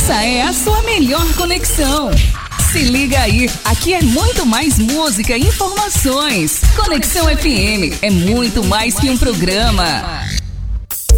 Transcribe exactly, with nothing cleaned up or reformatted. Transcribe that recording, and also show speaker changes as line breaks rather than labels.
Essa é a sua melhor conexão. Se liga aí, aqui é muito mais música e informações. Conexão F M é muito mais que um programa.